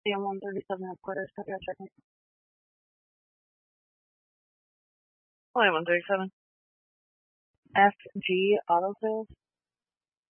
CM 137 headquarters, copy out checking. William 137. FG Auto Sales.